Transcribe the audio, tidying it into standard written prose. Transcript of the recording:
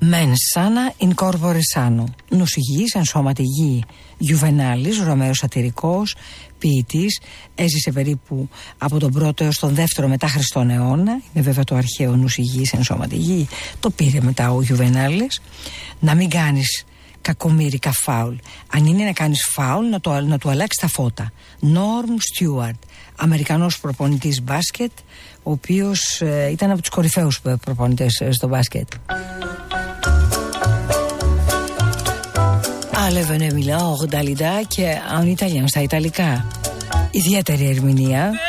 Mens sana in corpore sano. Νους υγιής εν σώματι γη. Γιουβενάλης, Ρωμαίος σατυρικός, ποιητής, έζησε περίπου από τον 1ο έως τον 2ο μετά Χριστόν αιώνα. Είναι βέβαια το αρχαίο νους υγιής εν σώματι γη. Το πήρε μετά ο Γιουβενάλης. Να μην κάνεις κακομοίρικα φάουλ. Αν είναι να κάνεις φάουλ, να του αλλάξει τα φώτα. Νόρμ Στιούαρτ, Αμερικανός προπονητής μπάσκετ, ο οποίος ήταν από τους κορυφαίους προπονητές στο μπάσκετ. Ale ve ne milano, Dalida και en italien, στα ιταλικά. Ιδιαίτερη ερμηνεία.